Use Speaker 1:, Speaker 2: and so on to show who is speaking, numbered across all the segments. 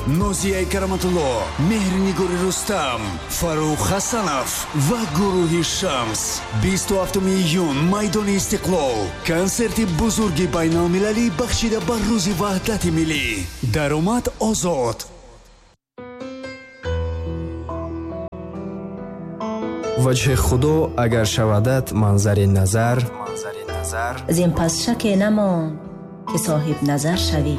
Speaker 1: نازیه کرامت‌الله، مهرنگار رستم، فاروق حسنов و گروه شمس. 27 ایون میدان استقلال، کنسرت بزرگ بین‌المللی بخشیده بر روز وحدت ملی. درآمد آزاد.
Speaker 2: وجه خدا اگر شودت منظر نظر،
Speaker 3: زین پس شک نمان که صاحب نظر شوی.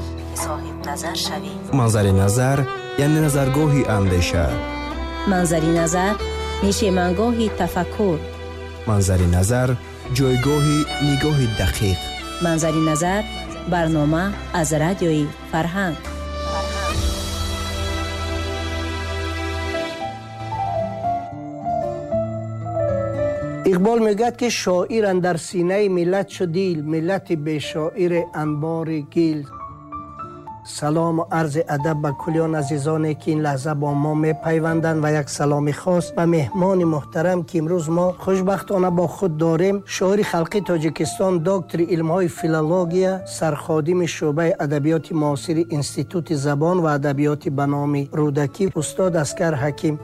Speaker 2: منظر نظر یعنی نظرگاهی اندیشه.
Speaker 3: منظری نظر میشه منگاهی تفکر.
Speaker 2: منظر نظر جایگاهی نگاه دقیق.
Speaker 3: منظری نظر برنامه از رادیوی فرهنگ.
Speaker 4: اقبال میگد که شاعر اندر سینه ملت شدیل، ملت به شاعر انبار گیل. سلام و عرض ادب به کلیان عزیزانی که این لحظه با ما میپیوندند و یک سلام خاص به مهمان محترم که امروز ما خوشبختانه با خود داریم. شاعر خلقی تاجیکستان، دکتر علم‌های فیلولوژی، سرخادم شعبه ادبیات معاصر انستیتوت زبان و ادبیات به نام رودکی، استاد اسکر حکیم.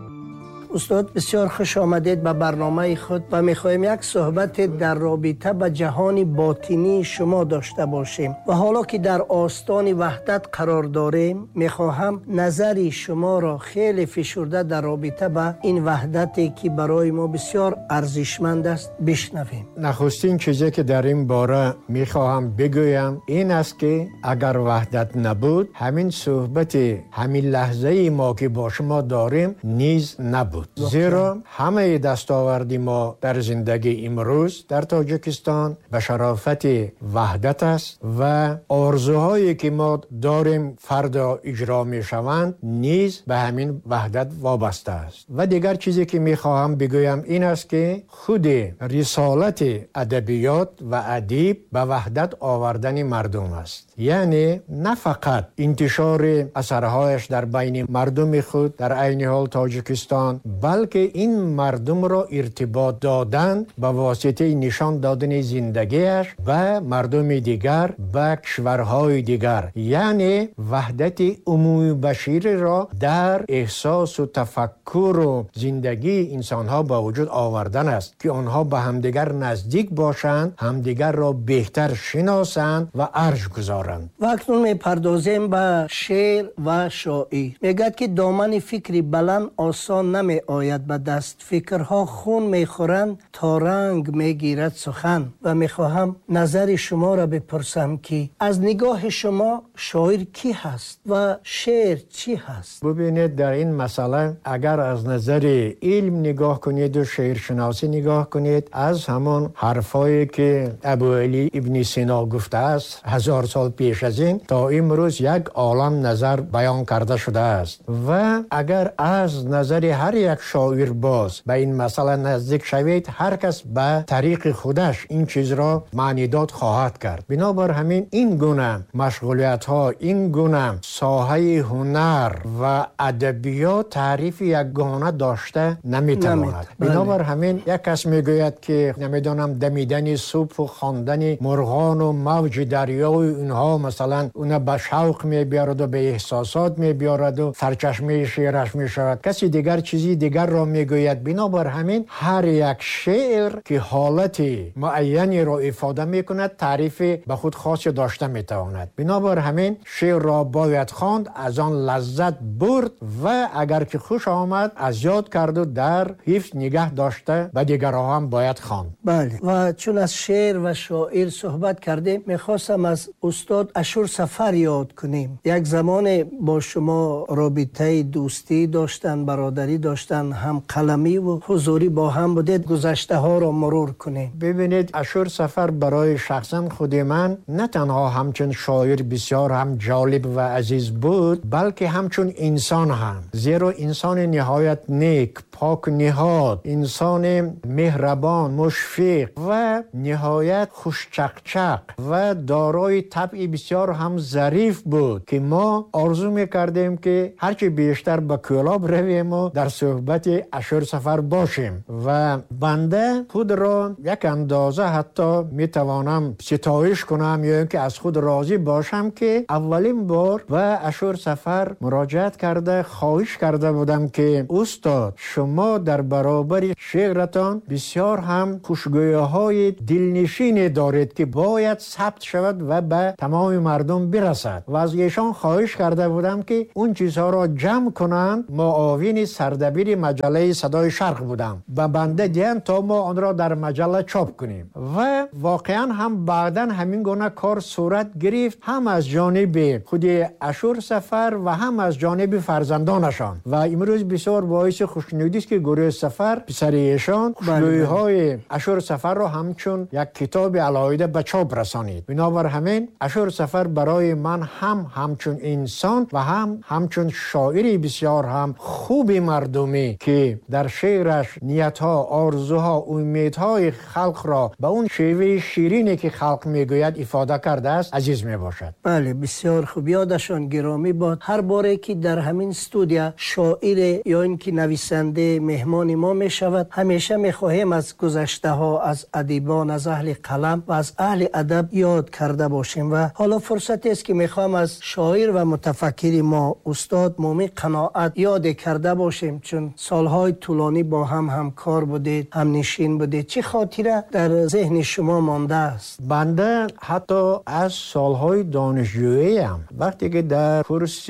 Speaker 4: استاد بسیار خوش آمدید به برنامه خود و میخوایم یک صحبت در رابطه با جهان باطنی شما داشته باشیم و حالا که در آستان وحدت قرار داریم میخواهم نظری شما را خیلی فشرده در رابطه با این وحدتی که برای ما بسیار ارزشمند است بشنویم.
Speaker 5: نخستین چیزی که در این باره میخواهم بگویم این است که اگر وحدت نبود همین صحبت همین لحظه ما که با شما داریم نیز نبود. زیرا همه دستاوردی ما در زندگی امروز در تاجیکستان به شرافت وحدت است و آرزوهایی که ما داریم فردا اجرا می شوند نیز به همین وحدت وابسته است. و دیگر چیزی که می خواهم بگویم این است که خود رسالت ادبیات و ادیب به وحدت آوردن مردم است. یعنی نه فقط انتشار اثرهایش در بین مردم خود در عین حال تاجیکستان، بلکه این مردم را ارتباط دادن به واسطه نشان دادن زندگیش و مردم دیگر و کشورهای دیگر، یعنی وحدت عمومی بشری را در احساس و تفکر و زندگی انسانها با وجود آوردن است که آنها به همدیگر نزدیک باشند، همدیگر را بهتر شناسند و ارج گذارند.
Speaker 4: و اکنون میپردازیم به شعر و شاعر. میگد که دامن فکری بلند آسان نمی آید به دست، فکرها خون میخورند تا رنگ میگیرد سخن. و میخواهم نظر شما را بپرسم که از نگاه شما شاعر کی هست و شعر چی هست؟
Speaker 5: ببینید در این مسئله اگر از نظر علم نگاه کنید و شعرشناسی نگاه کنید، از همون حرفایی که ابوعلی ابن سینا گفته است 1000 سال پیش از این تا امروز یک عالم نظر بیان کرده شده است. و اگر از نظر هر یک شاعر باز به این مسئله نزدیک شوید، هر کس به طریق خودش این چیز را معنی داد خواهد کرد. بنابر همین این گونه مشغولیت ها، این گونه ساحه هنر و ادبیات تعریف یگانه داشته نمیتواند. بنابر همین یک کس میگوید که نمیدونم دمیدن سوپ و خواندن مرغان و موج دریا و اینها مثلا اون به شوق میبیارد و به احساسات میبیارد و سرچشمه شعرش میشود. کسی دیگر چیزی دیگر را میگوید. بنابر همین هر یک شعر که حالت معینی را افاده میکند تعریف به خود خاص داشته میتواند. بنابر همین شعر را باید خواند، از آن لذت برد و اگر که خوش آمد از یاد کرد و در حفظ نگه داشته به دیگرها هم باید خواند.
Speaker 4: بله. و چون از شعر و شاعر صحبت کردیم، میخواستم از استاد اشور سفر یاد کنیم. یک زمان با شما رابطه دوستی داشتن، برادری داشتن، هم قلمی و حضوری با هم بودید. گذشته ها را مرور کنیم.
Speaker 5: ببینید اشور سفر برای شخصا خود من نه تنها همچون شاعر بسیار هم جالب و عزیز بود، بلکه همچون انسان هم. زیرا انسان نهایت نیک، پاک نهاد، انسان مهربان، مشفق و نهایت خوشچقچق و دارای طبع بسیار هم ظریف بود که ما آرزو میکردیم که هرچی بیشتر به کلاب رویم و در صحبت اشور سفر باشیم و بنده خود را یک اندازه حتی میتوانم ستایش کنم یا اینکه از خود راضی باشم که اولین بار به اشور سفر مراجعت کرده خواهش کرده بودم که استاد شما در برابر شعرتان بسیار هم خوشگویی‌های دلنشینی دارید که باید ثبت شود و به تمام مردم برسد و از ایشان خواهش کرده بودم که اون چیزها را جمع کنند. معاون سردبیر مجله صدای شرق بودم و بنده دیدم تا ما آن را در مجله چاپ کنیم و واقعا هم بعداً همین گونه کار صورت گرفت، هم از جانب خود اشور سفر و هم از جانب فرزندانشان و امروز بسیار باعث خوشنودی است که گروه سفر پسر ایشان خوشگویی‌های اشور سفر را همچون یک کتاب علاوه به چاپ رسانید. بنابر همین اشور سفر برای من همچون انسان و همچون شاعری بسیار هم خوب مردمی که در شعرش نیت‌ها، آرزوها، امیدهای خلق را به اون شیوه شیرینی که خلق میگوید ifade کرده است عزیز می باشد.
Speaker 4: بله بسیار خوب، یادشان گرامی باد. هر باره که در همین استودیو شاعر یا اینکه نویسنده مهمان ما می شود همیشه می خواهیم از گذشته ها، از ادیبان، از اهل قلم و از اهل ادب یاد کرده باشیم و حالا فرصتی است که می خواهم از شاعر و متفکر ما استاد مومن قناعت یاد کرده باشیم، چون سالهای طولانی با هم همکار بودید، هم نشین بودید. چه خاطره در ذهن شما مانده است؟
Speaker 5: بنده حتی از سالهای دانشجوییم وقتی که در کورس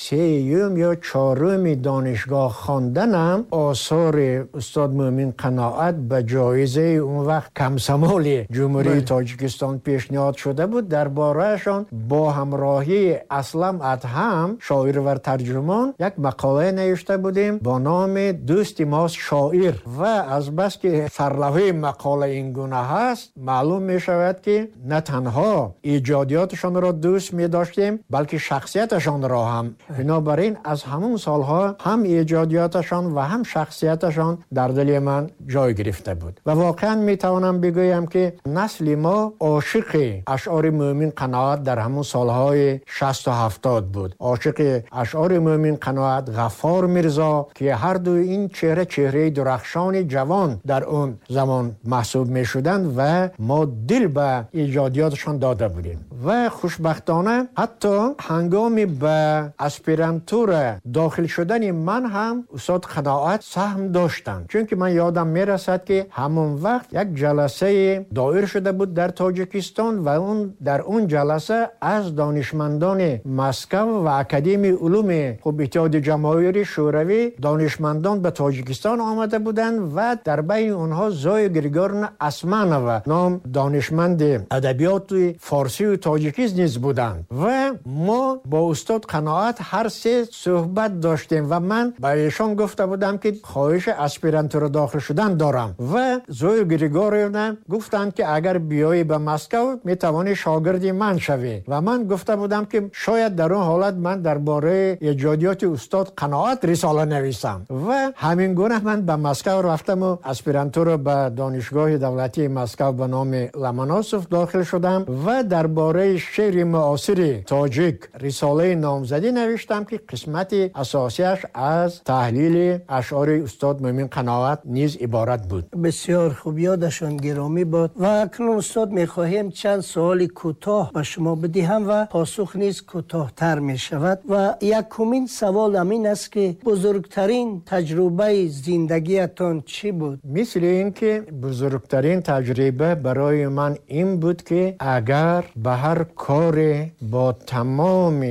Speaker 5: سیوم یا چهارم دانشگاه خواندنم آثار استاد مومن قناعت به جایزه اون وقت کمسمال جمهوری تاجیکستان پیشنهاد شده بود. دربارهشان با همراهی اسلم ادهم شاعر و ترجمان یک مقاله نوشته بودیم با نام دوست ماست شاعر و از بس که سرلوحه مقاله این گونه هست معلوم می شود که نه تنها ایجادیاتشان را دوست می داشتیم بلکه شخصیتشان را هم. بنابراین از همون سالها هم ایجادیاتشان و هم شخصیتشان در دل من جای گرفته بود و واقعا می توانم بگویم که نسل ما عاشق اشعار مومن قناعت در همون سالهای 60 و 70 بود. عاشق اشعار مومن قناعت، غفار میرزا که هر دو این چهره درخشان جوان در اون زمان محسوب می شدند و ما دل به ایجادیاتشان داده بودیم و خوشبختانه حتی هنگامی به اسپیرانتور داخل شدن من هم استاد قناعت سهم داشتند، چون که من یادم میرسد که همون وقت یک جلسه دایر شده بود در تاجیکستان و در اون جلسه از دانشمندان مسکو و اکادمی علوم اتحاد جماهیر شوروی دانشمندان به تاجیکستان آمده بودند و در بین اونها زوی گریگورن اسمانو نام دانشمند ادبیات فارسی و تاجیکی نیز بودند و ما با استاد قناعت هر سه صحبت داشتیم و من به ایشان گفته بودم که خواهش اسپیرانتور داخل شدن دارم و زوی گریگورن گفتند که اگر بیایی به مسکو میتوانی شاگرد من شوی و من گفته بودم که شاید در اون حالت من درباره ایجادیات استاد قناعت رساله نویسم و همین گونه من به مسکو رفتم و اسپیرانتور به دانشگاه دولتی مسکو به نام لمناسوف داخل شدم و درباره شعر معاصر تاجیک رساله نامزدی نوشتم که قسمت اساسیش از تحلیل اشعار استاد مومن قناعت نیز عبارت بود.
Speaker 4: بسیار خوب، یادشان گرامی بود و اکنون استاد میخواهیم چند سوال کوتاه به شما بدهم و پاسخ نیز کوتاه‌تر می شود و یکمین سوال همین است که بزرگترین تجربه زندگیتان چی بود؟
Speaker 5: مثل این که بزرگترین تجربه برای من این بود که اگر به هر کار با تمام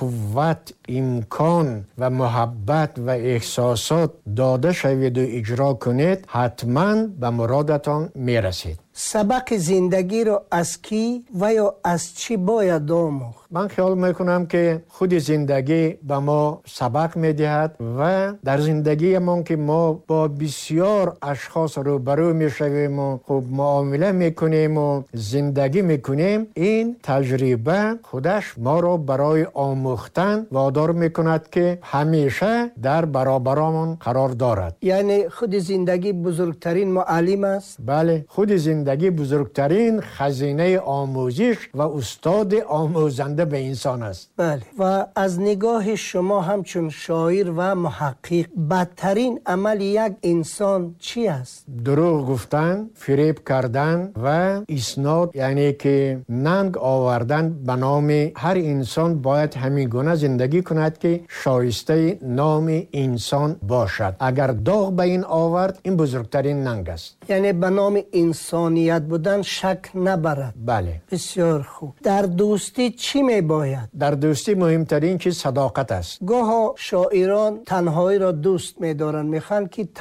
Speaker 5: قوت، امکان و محبت و احساسات داده شوید و اجرا کنید حتما به مرادتان میرسید.
Speaker 4: سبق زندگی رو از کی و یا از چی باید آموخت؟
Speaker 5: من خیال میکنم که خود زندگی به ما سبق میدهد و در زندگی ما که ما با بسیار اشخاص روبرو میشویم و خوب معامله میکنیم و زندگی میکنیم، این تجربه خودش ما رو برای آموختن وادار میکند که همیشه در برابرمون قرار دارد.
Speaker 4: یعنی خود زندگی بزرگترین معلم است؟
Speaker 5: بله، خود زندگی بزرگترین خزینه آموزش و استاد آموزنده آورده به انسان است.
Speaker 4: بله. و از نگاه شما همچون شاعر و محقق بدترین عمل یک انسان چی است؟
Speaker 5: دروغ گفتن، فریب کردن و اسناد، یعنی که ننگ آوردن به نام هر انسان باید همین گونه زندگی کند که شایسته نام انسان باشد. اگر داغ به این آورد، این بزرگترین ننگ است.
Speaker 4: یعنی به نام انسانیت بودن شک نبرد.
Speaker 5: بله.
Speaker 4: بسیار خوب. در دوستی چی می باید؟
Speaker 5: در دوستی مهمترین چیز صداقت است.
Speaker 4: گاه شاعران تنهایی را دوست می دارن، میخوان که